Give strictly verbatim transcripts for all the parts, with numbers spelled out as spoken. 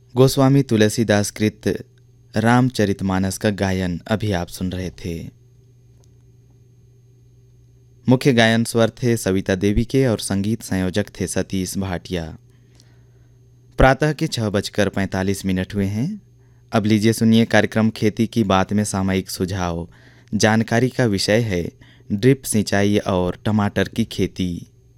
गोस्वामी तुलसीदास कृत रामचरितमानस का गायन अभी आप सुन रहे थे। मुख्य गायन स्वर थे सविता देवी के और संगीत संयोजक थे सतीश भाटिया। प्रातः के छह बजकर पैंतालीस मिनट हुए हैं। अब लीजिए सुनिए कार्यक्रम खेती की बात में सामयिक सुझाव। जानकारी का विषय है ड्रिप सिंचाई और टमाटर की खेती।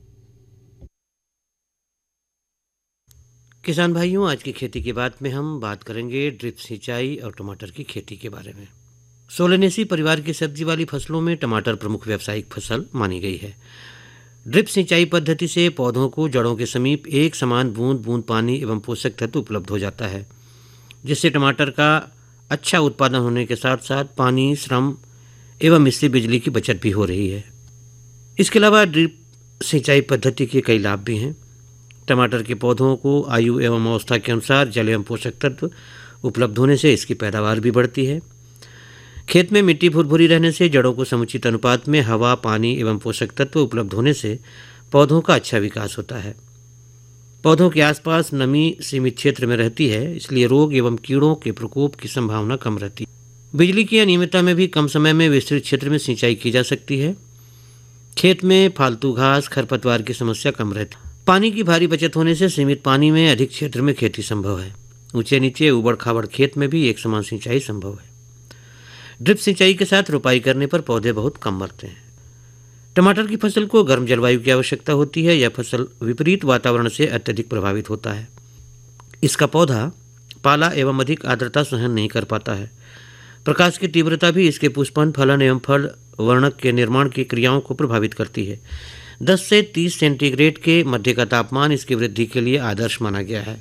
किसान भाइयों, आज की खेती की बात में हम बात करेंगे ड्रिप सिंचाई और टमाटर की खेती के बारे में। सोलेनेसी परिवार की सब्जी वाली फसलों में टमाटर प्रमुख व्यावसायिक फसल मानी गई है। ड्रिप सिंचाई पद्धति से पौधों को जड़ों के समीप एक समान बूंद बूंद पानी एवं पोषक तत्व उपलब्ध हो जाता है, जिससे टमाटर का अच्छा उत्पादन होने के साथ साथ पानी, श्रम एवं इससे बिजली की बचत भी हो रही है। इसके अलावा ड्रिप सिंचाई पद्धति के कई लाभ भी हैं। टमाटर के पौधों को आयु एवं अवस्था के अनुसार जल एवं पोषक तत्व उपलब्ध होने से इसकी पैदावार भी बढ़ती है। खेत में मिट्टी भुरभुरी रहने से जड़ों को समुचित अनुपात में हवा, पानी एवं पोषक तत्व उपलब्ध होने से पौधों का अच्छा विकास होता है। पौधों के आसपास नमी सीमित क्षेत्र में रहती है, इसलिए रोग एवं कीड़ों के प्रकोप की संभावना कम रहती है। बिजली की अनियमितता में भी कम समय में विस्तृत क्षेत्र में सिंचाई की जा सकती है। खेत में फालतू घास, खरपतवार की समस्या कम रहती है। पानी की भारी बचत होने से सीमित पानी में अधिक क्षेत्र में खेती संभव है। ऊंचे नीचे उबड़ खाबड़ खेत में भी एक समान सिंचाई संभव है। ड्रिप सिंचाई के साथ रोपाई करने पर पौधे बहुत कम मरते हैं। टमाटर की फसल को गर्म जलवायु की आवश्यकता होती है। यह फसल विपरीत वातावरण से अत्यधिक प्रभावित होता है। इसका पौधा पाला एवं अधिक आर्द्रता सहन नहीं कर पाता है। प्रकाश की तीव्रता भी इसके पुष्पन, फलन एवं फल वर्णक के निर्माण की क्रियाओं को प्रभावित करती है। दस से तीस सेंटीग्रेड के मध्य का तापमान इसकी वृद्धि के लिए आदर्श माना गया है।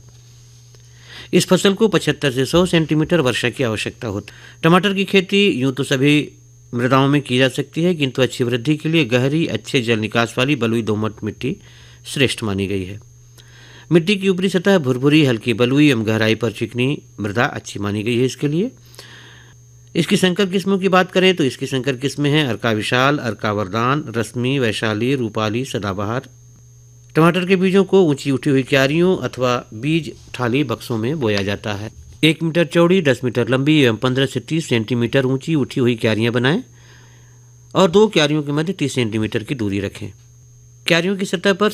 इस फसल को पचहत्तर से सौ सेंटीमीटर वर्षा की आवश्यकता होती है। टमाटर की खेती यूं तो सभी मृदाओं में की जा सकती है, किंतु अच्छी वृद्धि के लिए गहरी, अच्छे जल निकास वाली बलुई दोमट मिट्टी श्रेष्ठ मानी गई है। मिट्टी की ऊपरी सतह भुरभुरी, हल्की बलुई एवं गहराई पर चिकनी मृदा अच्छी मानी गई है। इसके लिए इसकी संकर किस्मों की बात करें तो इसकी संकर किस्में हैं अर्का विशाल, अर्का वरदान, रश्मि, वैशाली, रूपाली, सदाबहार। टमाटर के बीजों को ऊंची उठी हुई क्यारियों अथवा बीज थाली बक्सों में बोया जाता है। एक मीटर चौड़ी, दस मीटर लंबी एवं पंद्रह से तीस सेंटीमीटर ऊंची उठी हुई क्यारियां बनाएं और दो क्यारियों के मध्य तीस सेंटीमीटर की दूरी रखें। क्यारियों की सतह पर